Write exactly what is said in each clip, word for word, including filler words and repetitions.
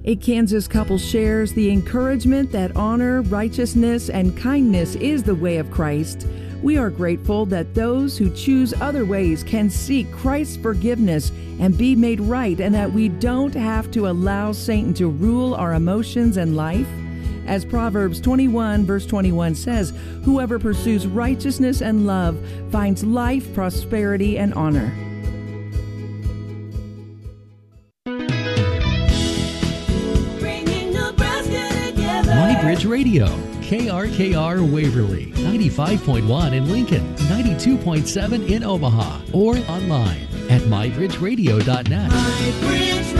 A Kansas couple shares the encouragement that honor, righteousness, and kindness is the way of Christ. We are grateful that those who choose other ways can seek Christ's forgiveness and be made right, and that we don't have to allow Satan to rule our emotions and life. As Proverbs twenty-one verse twenty-one says, whoever pursues righteousness and love finds life, prosperity, and honor. MyBridge Radio, K R K R Waverly, ninety-five point one in Lincoln, ninety-two point seven in Omaha, or online at my bridge radio dot net. MyBridge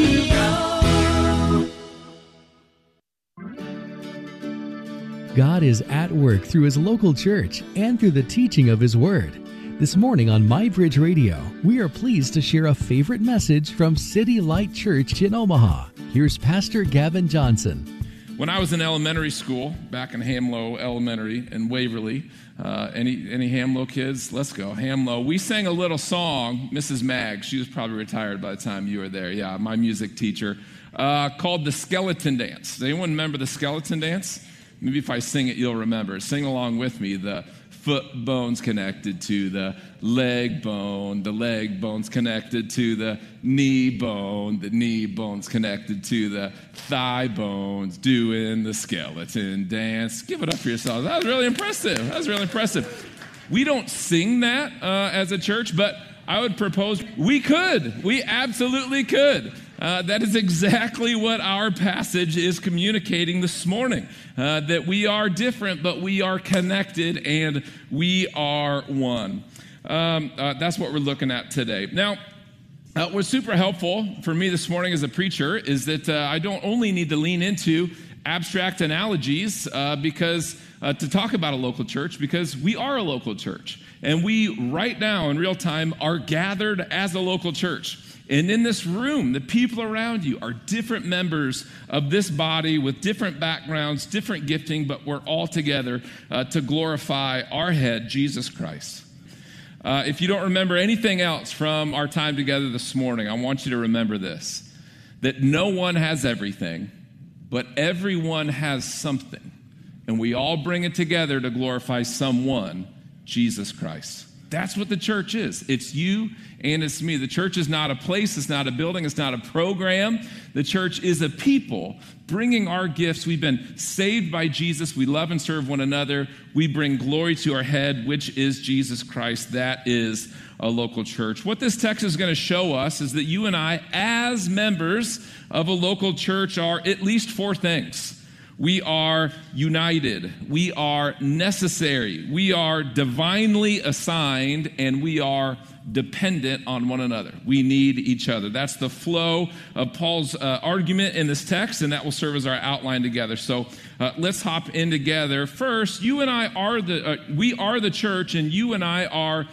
Radio. God is at work through His local church and through the teaching of His Word. This morning on MyBridge Radio, we are pleased to share a favorite message from City Light Church in Omaha. Here's Pastor Gavin Johnson. When I was in elementary school, back in Hamlow Elementary in Waverly, uh, any any Hamlow kids? Let's go, Hamlow. We sang a little song, Missus Mag. She was probably retired by the time you were there. Yeah, my music teacher, uh, called the Skeleton Dance. Does anyone remember the Skeleton Dance? Maybe if I sing it, you'll remember. Sing along with me. The foot bone's connected to the leg bone. The leg bone's connected to the knee bone. The knee bone's connected to the thigh bones. Doing the skeleton dance. Give it up for yourselves. That was really impressive. That was really impressive. We don't sing that uh, as a church, but I would propose we could. We absolutely could. Uh, that is exactly what our passage is communicating this morning, uh, that we are different, but we are connected, and we are one. Um, uh, that's what we're looking at today. Now, uh, what's super helpful for me this morning as a preacher is that uh, I don't only need to lean into abstract analogies uh, because uh, to talk about a local church, because we are a local church, and we right now in real time are gathered as a local church. And in this room, the people around you are different members of this body with different backgrounds, different gifting, but we're all together uh, to glorify our head, Jesus Christ. Uh, if you don't remember anything else from our time together this morning, I want you to remember this, that no one has everything, but everyone has something. And we all bring it together to glorify someone, Jesus Christ. That's what the church is. It's you and it's me. The church is not a place. It's not a building. It's not a program. The church is a people bringing our gifts. We've been saved by Jesus. We love and serve one another. We bring glory to our head, which is Jesus Christ. That is a local church. What this text is going to show us is that you and I, as members of a local church, are at least four things. We are united, we are necessary, we are divinely assigned, and we are dependent on one another. We need each other. That's the flow of Paul's uh, argument in this text, and that will serve as our outline together. So uh, let's hop in together. First, you and I are the, uh, we are the church, and you and I are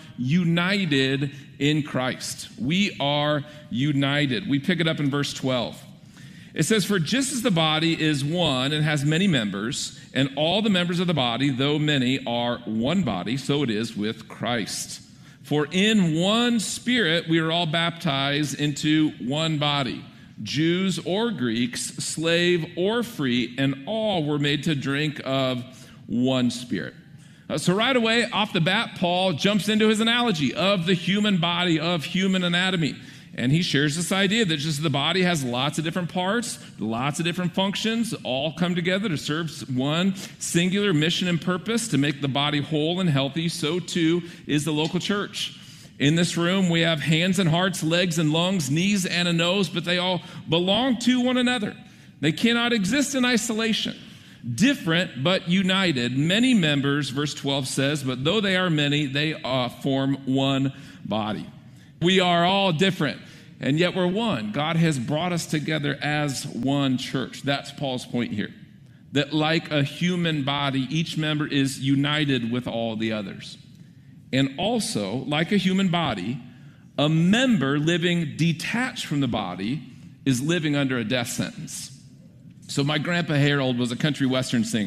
united in Christ. We are united. We pick it up in verse twelve. It says, for just as the body is one and has many members, and all the members of the body, though many, are one body, so it is with Christ. For in one Spirit we are all baptized into one body, Jews or Greeks, slave or free, and all were made to drink of one Spirit. Uh, so right away, off the bat, Paul jumps into his analogy of the human body, of human anatomy. And he shares this idea that just the body has lots of different parts, lots of different functions, all come together to serve one singular mission and purpose, to make the body whole and healthy. So too is the local church. In this room, we have hands and hearts, legs and lungs, knees and a nose, but they all belong to one another. They cannot exist in isolation. Different but united, many members, verse twelve says, but though they are many, they uh, form one body. We are all different, and yet we're one. God has brought us together as one church. That's Paul's point here. That like a human body, each member is united with all the others. And also, like a human body, a member living detached from the body is living under a death sentence. So my grandpa Harold was a country western singer,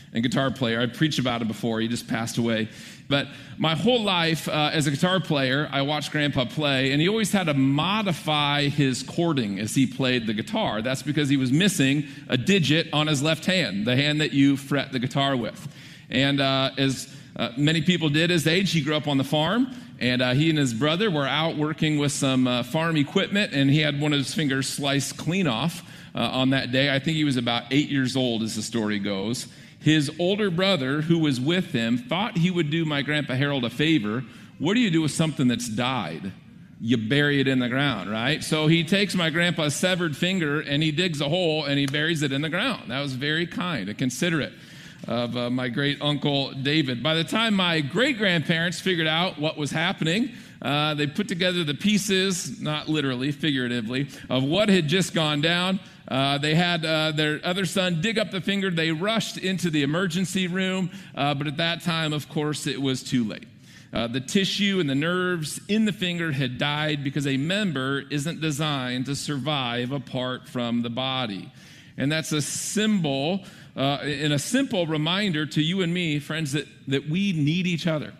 and guitar player. I've preached about him before. He just passed away. But my whole life uh, as a guitar player, I watched Grandpa play, and he always had to modify his chording as he played the guitar. That's because he was missing a digit on his left hand, the hand that you fret the guitar with. And uh, as uh, many people did his age, he grew up on the farm, and uh, he and his brother were out working with some uh, farm equipment, and he had one of his fingers sliced clean off uh, on that day. I think he was about eight years old, as the story goes. His older brother, who was with him, thought he would do my Grandpa Harold a favor. What do you do with something that's died? You bury it in the ground, right? So he takes my grandpa's severed finger and he digs a hole and he buries it in the ground. That was very kind and considerate of uh, my great uncle David. By the time my great-grandparents figured out what was happening, uh, they put together the pieces, not literally, figuratively, of what had just gone down. Uh, they had uh, their other son dig up the finger. They rushed into the emergency room, uh, but at that time, of course, it was too late. Uh, the tissue and the nerves in the finger had died because a member isn't designed to survive apart from the body. And that's a symbol uh, and a simple reminder to you and me, friends, that, that we need each other.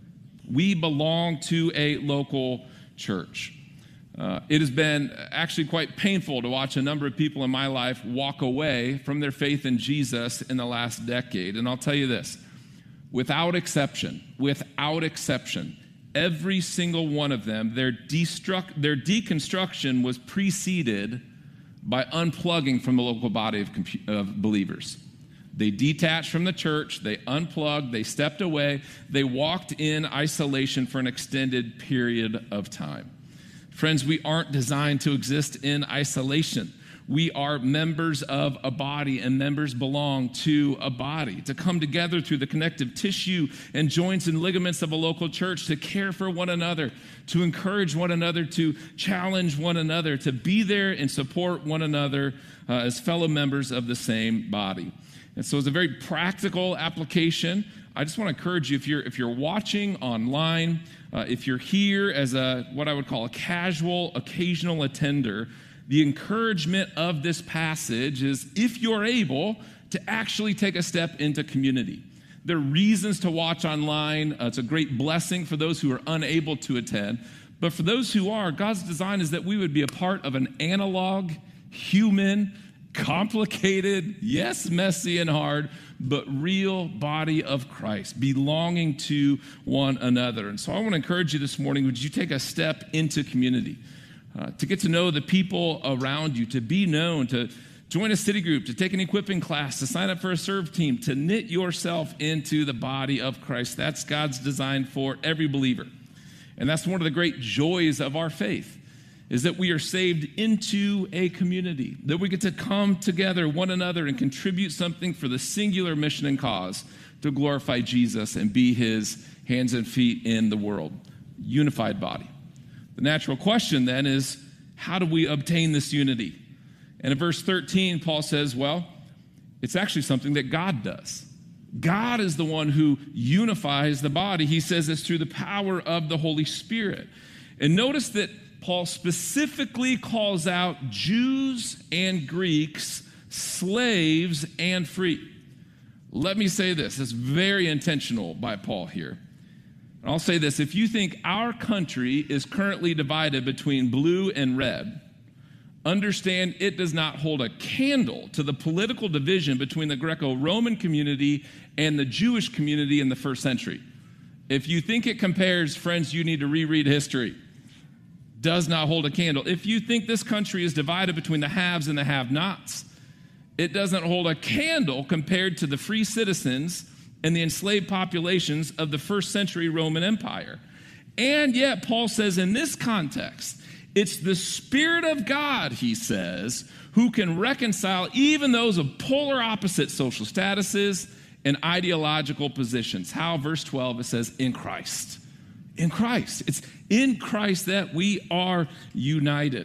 We belong to a local church. Uh, it has been actually quite painful to watch a number of people in my life walk away from their faith in Jesus in the last decade. And I'll tell you this, without exception, without exception, every single one of them, their, destruct, their deconstruction was preceded by unplugging from the local body of, compu- of believers. They detached from the church, they unplugged, they stepped away, they walked in isolation for an extended period of time. Friends, we aren't designed to exist in isolation. We are members of a body, and members belong to a body. To come together through the connective tissue and joints and ligaments of a local church, to care for one another, to encourage one another, to challenge one another, to be there and support one another uh, as fellow members of the same body. And so it's a very practical application. I just want to encourage you, if you're if you're watching online, uh, if you're here as a what I would call a casual, occasional attender, the encouragement of this passage is, if you're able, to actually take a step into community. There are reasons to watch online. Uh, it's a great blessing for those who are unable to attend. But for those who are, God's design is that we would be a part of an analog, human, complicated, yes, messy and hard, but real body of Christ, belonging to one another. And so I want to encourage you this morning, would you take a step into community, uh, to get to know the people around you, to be known, to join a city group, to take an equipping class, to sign up for a serve team, to knit yourself into the body of Christ. That's God's design for every believer. And that's one of the great joys of our faith, is that we are saved into a community, that we get to come together, one another, and contribute something for the singular mission and cause to glorify Jesus and be his hands and feet in the world. Unified body. The natural question then is, how do we obtain this unity? And in verse thirteen, Paul says, well, it's actually something that God does. God is the one who unifies the body. He says it's through the power of the Holy Spirit. And notice that Paul specifically calls out Jews and Greeks, slaves and free. Let me say this. It's very intentional by Paul here. And I'll say this. If you think our country is currently divided between blue and red, understand it does not hold a candle to the political division between the Greco-Roman community and the Jewish community in the first century. If you think it compares, friends, you need to reread history. Does not hold a candle. If you think this country is divided between the haves and the have-nots, it doesn't hold a candle compared to the free citizens and the enslaved populations of the first century Roman Empire. And yet, Paul says in this context, it's the Spirit of God, he says, who can reconcile even those of polar opposite social statuses and ideological positions. How? Verse twelve, it says, in Christ. In Christ. It's in Christ that we are united.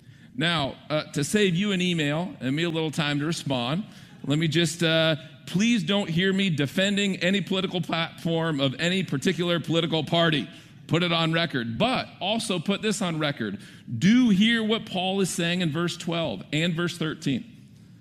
Now, uh, to save you an email and me a little time to respond, let me just, uh, please don't hear me defending any political platform of any particular political party. Put it on record. But also put this on record. Do hear what Paul is saying in verse twelve and verse thirteen.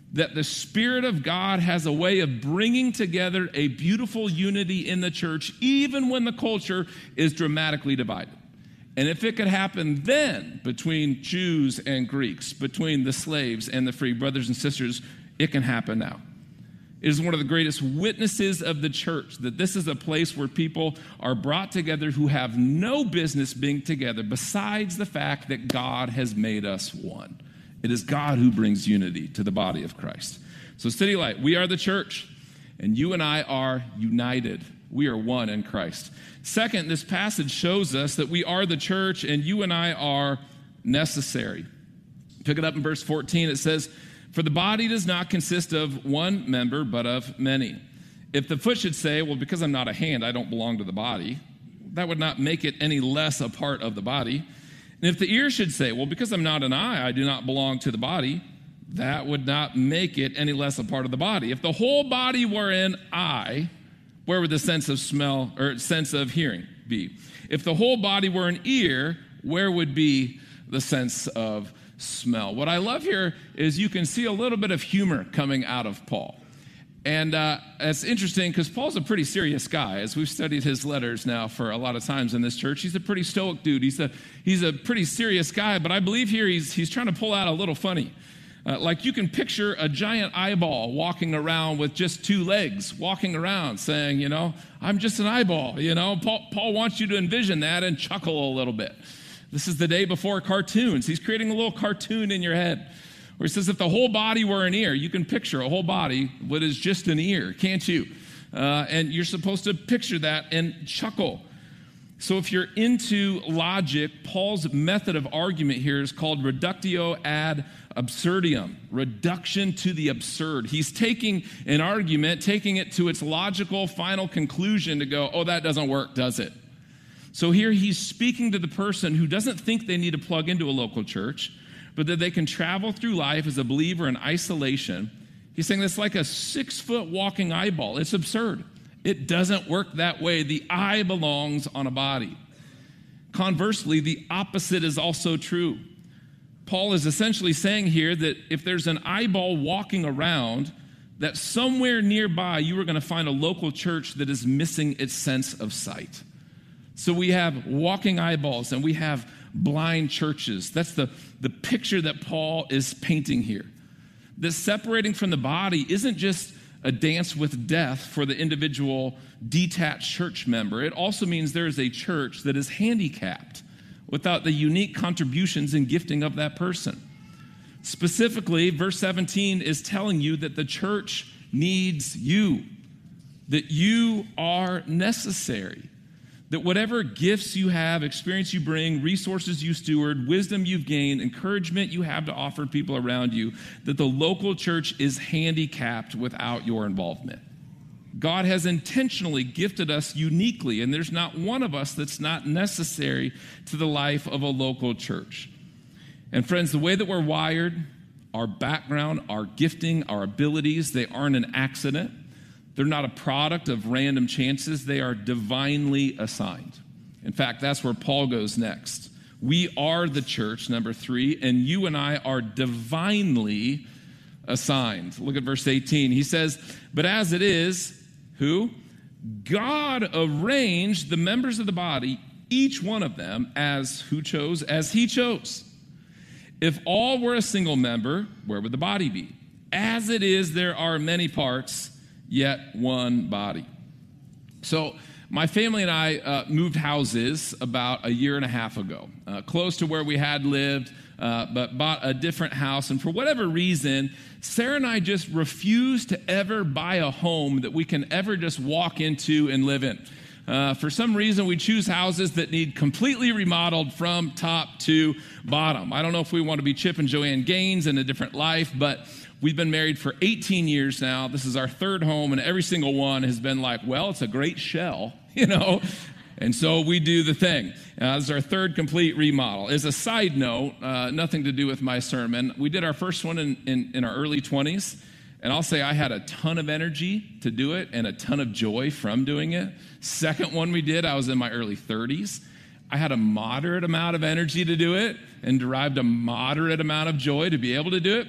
that the Spirit of God has a way of bringing together a beautiful unity in the church, even when the culture is dramatically divided. And if it could happen then between Jews and Greeks, between the slaves and the free, brothers and sisters, it can happen now. It is one of the greatest witnesses of the church that this is a place where people are brought together who have no business being together besides the fact that God has made us one. It is God who brings unity to the body of Christ. So City Light, we are the church, and you and I are united. We are one in Christ. Second, this passage shows us that we are the church, and you and I are necessary. Pick it up in verse fourteen. It says, "For the body does not consist of one member, but of many. If the foot should say, well, because I'm not a hand, I don't belong to the body, that would not make it any less a part of the body. And if the ear should say, well, because I'm not an eye, I do not belong to the body, that would not make it any less a part of the body. If the whole body were an eye, where would the sense of smell or sense of hearing be? If the whole body were an ear, where would be the sense of smell?" What I love here is you can see a little bit of humor coming out of Paul. And uh, it's interesting because Paul's a pretty serious guy. As we've studied his letters now for a lot of times in this church, he's a pretty stoic dude. He's a he's a pretty serious guy, but I believe here he's he's trying to pull out a little funny. Uh, like you can picture a giant eyeball walking around with just two legs, walking around saying, you know, I'm just an eyeball. You know, Paul, Paul wants you to envision that and chuckle a little bit. This is the day before cartoons. He's creating a little cartoon in your head where he says if the whole body were an ear, you can picture a whole body what is just an ear, can't you? Uh, and you're supposed to picture that and chuckle. So if you're into logic, Paul's method of argument here is called reductio ad absurdum, reduction to the absurd. He's taking an argument, taking it to its logical final conclusion to go, oh, that doesn't work, does it? So here he's speaking to the person who doesn't think they need to plug into a local church, but that they can travel through life as a believer in isolation. He's saying that's like a six-foot walking eyeball. It's absurd. It doesn't work that way. The eye belongs on a body. Conversely, the opposite is also true. Paul is essentially saying here that if there's an eyeball walking around, that somewhere nearby you are going to find a local church that is missing its sense of sight. So we have walking eyeballs and we have blind churches. That's the, the picture that Paul is painting here. This separating from the body isn't just a dance with death for the individual detached church member. It also means there is a church that is handicapped without the unique contributions and gifting of that person. Specifically, verse seventeen is telling you that the church needs you, that you are necessary. That whatever gifts you have, experience you bring, resources you steward, wisdom you've gained, encouragement you have to offer people around you, that the local church is handicapped without your involvement. God has intentionally gifted us uniquely, and there's not one of us that's not necessary to the life of a local church. And friends, the way that we're wired, our background, our gifting, our abilities, they aren't an accident. They're not a product of random chances. They are divinely assigned. In fact, that's where Paul goes next. We are the church, number three, and you and I are divinely assigned. Look at verse eighteen. He says, but as it is, who? God arranged the members of the body, each one of them, as who chose? As he chose. If all were a single member, where would the body be? As it is, there are many parts, yet one body. So my family and I uh, moved houses about a year and a half ago, uh, close to where we had lived, uh, but bought a different house. And for whatever reason, Sarah and I just refused to ever buy a home that we can ever just walk into and live in. Uh, for some reason, we choose houses that need completely remodeled from top to bottom. I don't know if we want to be Chip and Joanne Gaines in a different life, but we've been married for eighteen years now. This is our third home, and every single one has been like, well, it's a great shell, you know, and so we do the thing. Uh, this is our third complete remodel. As a side note, uh, nothing to do with my sermon, we did our first one in, in, in our early twenties, and I'll say I had a ton of energy to do it and a ton of joy from doing it. Second one we did, I was in my early thirties. I had a moderate amount of energy to do it and derived a moderate amount of joy to be able to do it.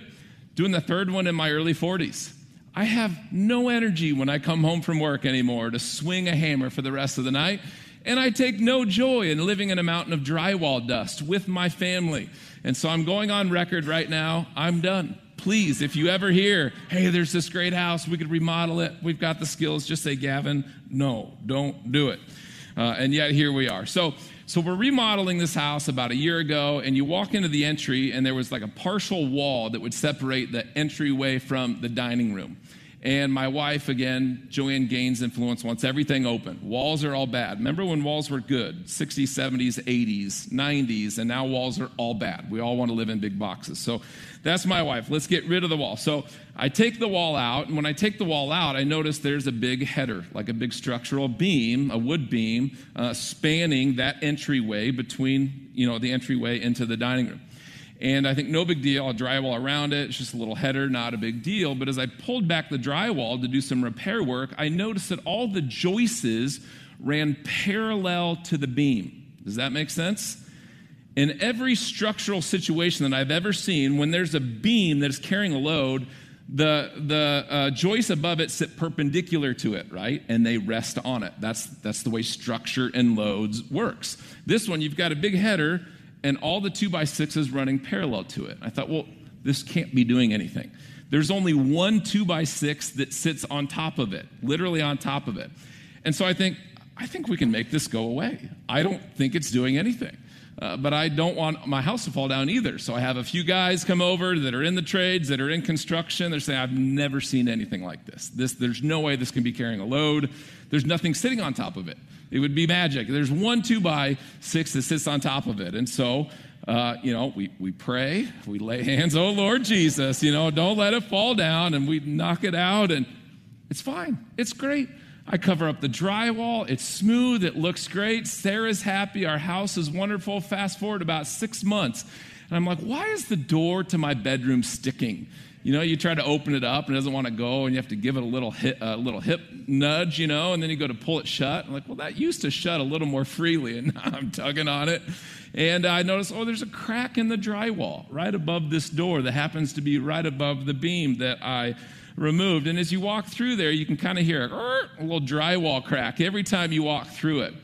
Doing the third one in my early forties. I have no energy when I come home from work anymore to swing a hammer for the rest of the night. And I take no joy in living in a mountain of drywall dust with my family. And so I'm going on record right now. I'm done. Please, if you ever hear, hey, there's this great house, we could remodel it, we've got the skills, just say, Gavin, no, don't do it. Uh, and yet here we are. So, so we're remodeling this house about a year ago, and you walk into the entry, and there was like a partial wall that would separate the entryway from the dining room. And my wife, again, Joanne Gaines' influence, wants everything open. Walls are all bad. Remember when walls were good? sixties, seventies, eighties, nineties, and now walls are all bad. We all want to live in big boxes. So that's my wife. Let's get rid of the wall. So I take the wall out, and when I take the wall out, I notice there's a big header, like a big structural beam, a wood beam, uh, spanning that entryway between, you know, the entryway into the dining room. And I think no big deal, I'll drywall around it, it's just a little header, not a big deal. But as I pulled back the drywall to do some repair work, I noticed that all the joists ran parallel to the beam. Does that make sense? In every structural situation that I've ever seen, when there's a beam that is carrying a load, the, the uh, joists above it sit perpendicular to it, right? And they rest on it. That's, that's the way structure and loads works. This one, you've got a big header, and all the two by sixes running parallel to it. I thought, well, this can't be doing anything. There's only one two by six that sits on top of it, literally on top of it. And so I think, I think we can make this go away. I don't think it's doing anything. Uh, but I don't want my house to fall down either. So I have a few guys come over that are in the trades, that are in construction. They're saying, I've never seen anything like this. This, there's no way this can be carrying a load. There's nothing sitting on top of it. It would be magic. There's one two by six that sits on top of it. And so, uh, you know, we, we pray, we lay hands, oh, Lord Jesus, you know, don't let it fall down, and we knock it out, and it's fine. It's great. I cover up the drywall. It's smooth. It looks great. Sarah's happy. Our house is wonderful. Fast forward about six months. And I'm like, why is the door to my bedroom sticking? You know, you try to open it up and it doesn't want to go, and you have to give it a little hit, a little hip nudge, you know, and then you go to pull it shut. I'm like, well, that used to shut a little more freely, and now I'm tugging on it. And I notice, oh, there's a crack in the drywall right above this door that happens to be right above the beam that I removed. And as you walk through there, you can kind of hear a little drywall crack every time you walk through it.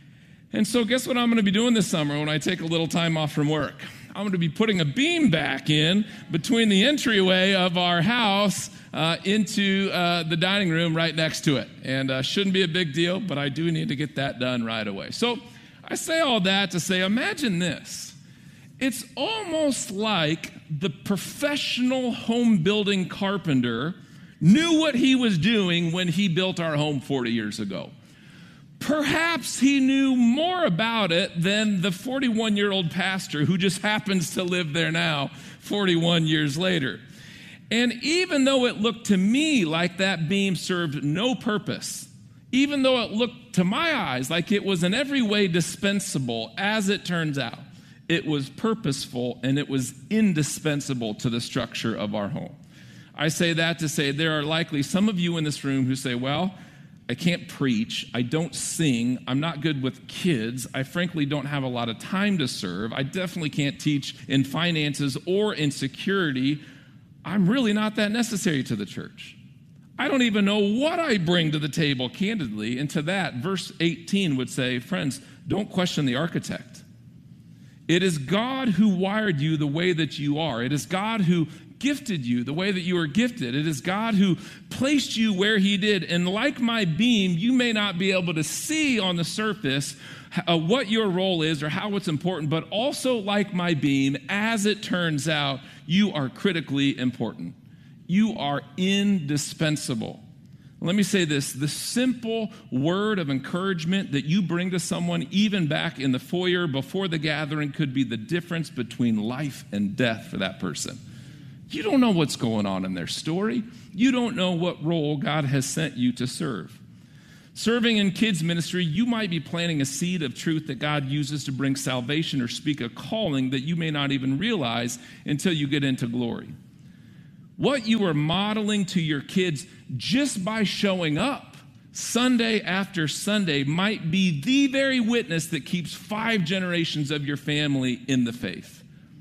And so guess what I'm going to be doing this summer when I take a little time off from work? I'm going to be putting a beam back in between the entryway of our house uh, into uh, the dining room right next to it. And uh, shouldn't be a big deal, but I do need to get that done right away. So I say all that to say, imagine this. It's almost like the professional home building carpenter knew what he was doing when he built our home forty years ago. Perhaps he knew more about it than the forty-one-year-old pastor who just happens to live there now forty-one years later. And even though it looked to me like that beam served no purpose, even though it looked to my eyes like it was in every way dispensable, as it turns out, it was purposeful and it was indispensable to the structure of our home. I say that to say there are likely some of you in this room who say, well, I can't preach, I don't sing, I'm not good with kids, I frankly don't have a lot of time to serve, I definitely can't teach in finances or in security, I'm really not that necessary to the church. I don't even know what I bring to the table, candidly, and to that, verse eighteen would say, friends, don't question the architect. It is God who wired you the way that you are. It is God who gifted you the way that you are gifted. It is God who placed you where he did. And like my beam, you may not be able to see on the surface uh, what your role is or how it's important, but also like my beam, as it turns out, you are critically important. You are indispensable. Let me say this, the simple word of encouragement that you bring to someone, even back in the foyer before the gathering, could be the difference between life and death for that person. You don't know what's going on in their story. You don't know what role God has sent you to serve. Serving in kids ministry, you might be planting a seed of truth that God uses to bring salvation or speak a calling that you may not even realize until you get into glory. What you are modeling to your kids just by showing up Sunday after Sunday might be the very witness that keeps five generations of your family in the faith.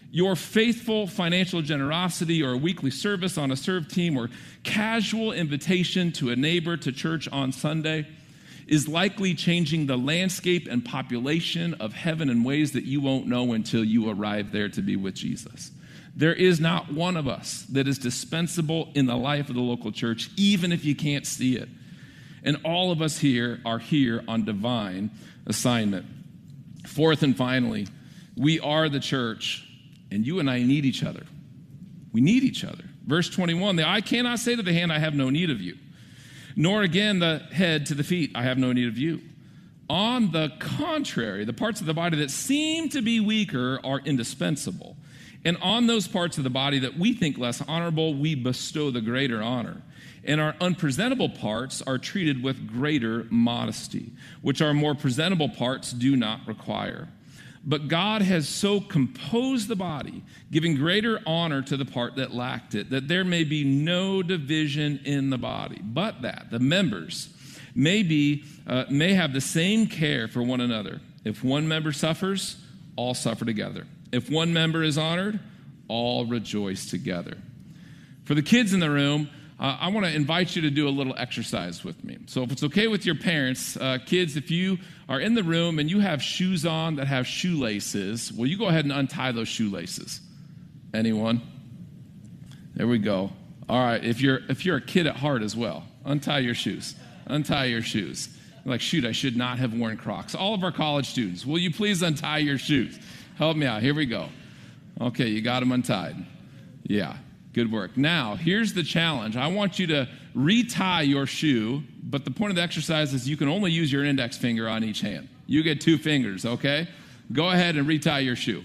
Your faithful financial generosity or a weekly service on a serve team or casual invitation to a neighbor to church on Sunday is likely changing the landscape and population of heaven in ways that you won't know until you arrive there to be with Jesus. There is not one of us that is dispensable in the life of the local church, even if you can't see it. And all of us here are here on divine assignment. Fourth and finally, we are the church, and you and I need each other. We need each other. Verse twenty-one, the eye cannot say to the hand, I have no need of you. Nor again the head to the feet, I have no need of you. On the contrary, the parts of the body that seem to be weaker are indispensable. And on those parts of the body that we think less honorable, we bestow the greater honor. And our unpresentable parts are treated with greater modesty, which our more presentable parts do not require. But God has so composed the body, giving greater honor to the part that lacked it, that there may be no division in the body, but that the members may be uh, may have the same care for one another. If one member suffers, all suffer together. If one member is honored, all rejoice together. For the kids in the room, Uh, I want to invite you to do a little exercise with me. So if it's okay with your parents, uh, kids, if you are in the room and you have shoes on that have shoelaces, will you go ahead and untie those shoelaces? Anyone? There we go. All right, if you're if you're a kid at heart as well, untie your shoes. Untie your shoes. You're like, shoot, I should not have worn Crocs. All of our college students, will you please untie your shoes? Help me out. Here we go. Okay, you got them untied. Yeah. Good work. Now, here's the challenge. I want you to retie your shoe, but the point of the exercise is you can only use your index finger on each hand. You get two fingers, okay? Go ahead and retie your shoe.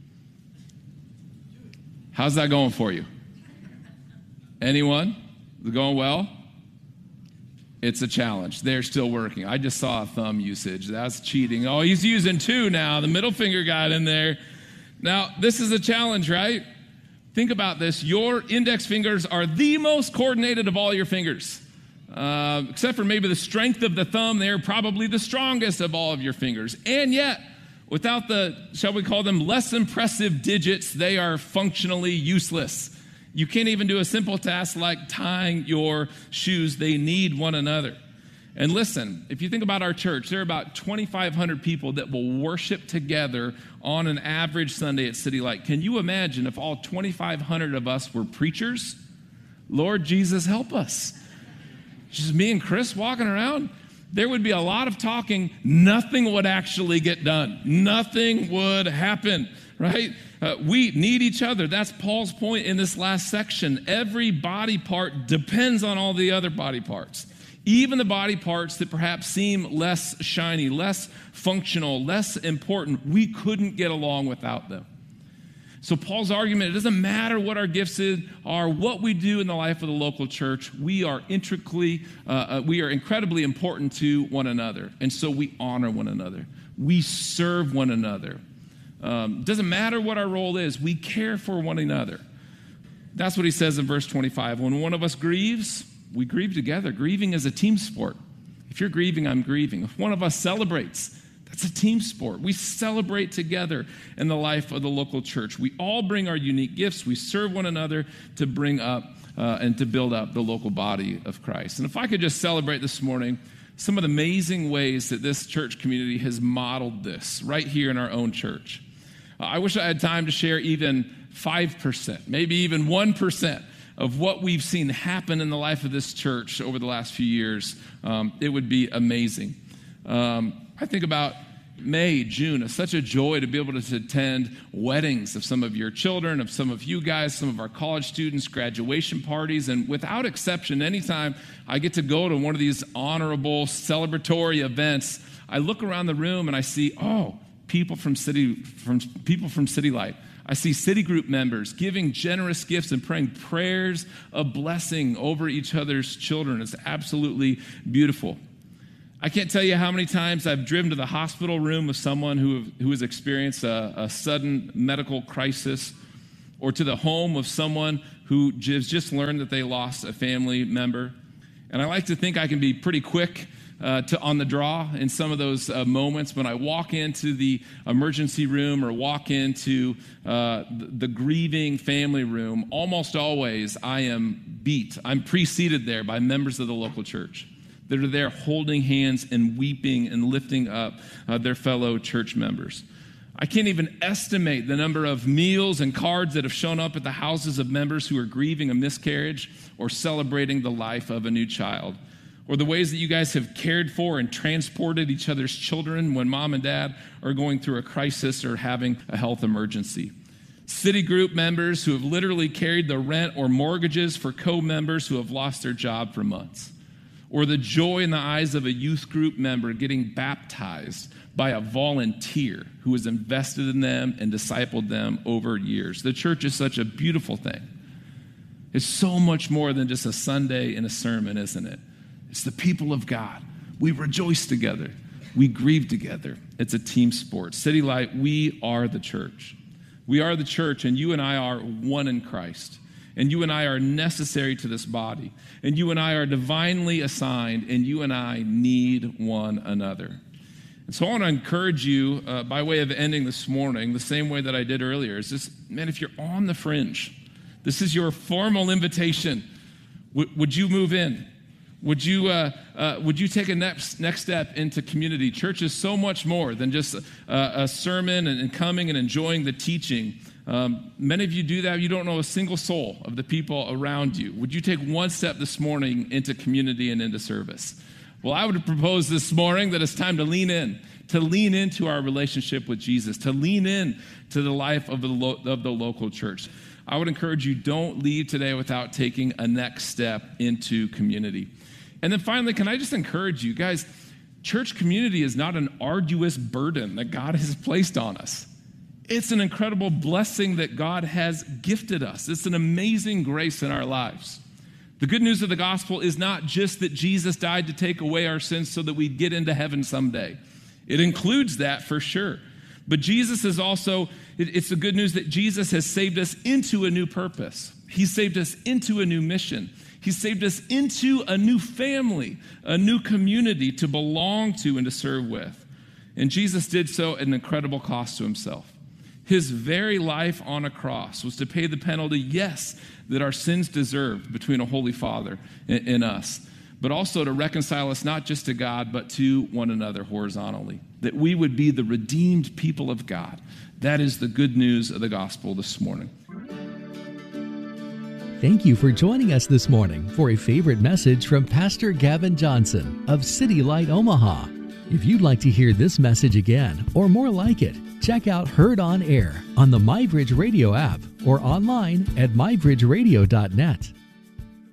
How's that going for you? Anyone? Is it going well? It's a challenge. They're still working. I just saw a thumb usage. That's cheating. Oh, he's using two now. The middle finger got in there. Now, this is a challenge, right? Think about this. Your index fingers are the most coordinated of all your fingers. Uh, except for maybe the strength of the thumb, they're probably the strongest of all of your fingers. And yet, without the, shall we call them, less impressive digits, they are functionally useless. You can't even do a simple task like tying your shoes. They need one another. And listen, if you think about our church, there are about twenty-five hundred people that will worship together on an average Sunday at City Light. Can you imagine if all twenty-five hundred of us were preachers? Lord Jesus, help us. Just me and Chris walking around, there would be a lot of talking. Nothing would actually get done. Nothing would happen, right? Uh, we need each other. That's Paul's point in this last section. Every body part depends on all the other body parts. Even the body parts that perhaps seem less shiny, less functional, less important, we couldn't get along without them. So Paul's argument, it doesn't matter what our gifts are, what we do in the life of the local church, we are intricately, uh, we are incredibly important to one another. And so we honor one another. We serve one another. Um, doesn't matter what our role is, we care for one another. That's what he says in verse twenty-five. When one of us grieves, we grieve together. Grieving is a team sport. If you're grieving, I'm grieving. If one of us celebrates, that's a team sport. We celebrate together in the life of the local church. We all bring our unique gifts. We serve one another to bring up uh, and to build up the local body of Christ. And if I could just celebrate this morning some of the amazing ways that this church community has modeled this right here in our own church. Uh, I wish I had time to share even five percent, maybe even one percent of what we've seen happen in the life of this church over the last few years. Um, it would be amazing. Um, I think about May, June. It's such a joy to be able to attend weddings of some of your children, of some of you guys, some of our college students, graduation parties, and without exception, anytime I get to go to one of these honorable, celebratory events, I look around the room and I see, oh, people from City, from people from City Light. I see city group members giving generous gifts and praying prayers of blessing over each other's children. It's absolutely beautiful. I can't tell you how many times I've driven to the hospital room of someone who, who has experienced a, a sudden medical crisis, or to the home of someone who has just learned that they lost a family member. And I like to think I can be pretty quick uh, to on the draw in some of those uh, moments when I walk into the emergency room or walk into uh, the, the grieving family room. Almost always, I am beat. I'm preceded there by members of the local church that are there holding hands and weeping and lifting up uh, their fellow church members. I can't even estimate the number of meals and cards that have shown up at the houses of members who are grieving a miscarriage or celebrating the life of a new child, or the ways that you guys have cared for and transported each other's children when mom and dad are going through a crisis or having a health emergency. City group members who have literally carried the rent or mortgages for co-members who have lost their job for months. Or the joy in the eyes of a youth group member getting baptized by a volunteer who has invested in them and discipled them over years. The church is such a beautiful thing. It's so much more than just a Sunday and a sermon, isn't it? It's the people of God. We rejoice together. We grieve together. It's a team sport. City Light, we are the church. We are the church, and you and I are one in Christ. And you and I are necessary to this body. And you and I are divinely assigned, and you and I need one another. And so I want to encourage you, uh, by way of ending this morning, the same way that I did earlier, is this, man, if you're on the fringe, this is your formal invitation. W- would you move in? Would you uh, uh, would you take a next next step into community? Church is so much more than just a, a sermon and, and coming and enjoying the teaching. Um, many of you do that. You don't know a single soul of the people around you. Would you take one step this morning into community and into service? Well, I would propose this morning that it's time to lean in, to lean into our relationship with Jesus, to lean in to the life of the, lo- of the local church. I would encourage you, don't leave today without taking a next step into community. And then finally, can I just encourage you, guys, church community is not an arduous burden that God has placed on us. It's an incredible blessing that God has gifted us. It's an amazing grace in our lives. The good news of the gospel is not just that Jesus died to take away our sins so that we'd get into heaven someday. It includes that for sure. But Jesus is also, it's the good news that Jesus has saved us into a new purpose. He saved us into a new mission. He saved us into a new family, a new community to belong to and to serve with. And Jesus did so at an incredible cost to himself. His very life on a cross was to pay the penalty, yes, that our sins deserved between a holy Father and, and us, but also to reconcile us not just to God, but to one another horizontally, that we would be the redeemed people of God. That is the good news of the gospel this morning. Thank you for joining us this morning for a favorite message from Pastor Gavin Johnson of City Light Omaha. If you'd like to hear this message again or more like it, check out Heard on Air on the MyBridge Radio app or online at my bridge radio dot net.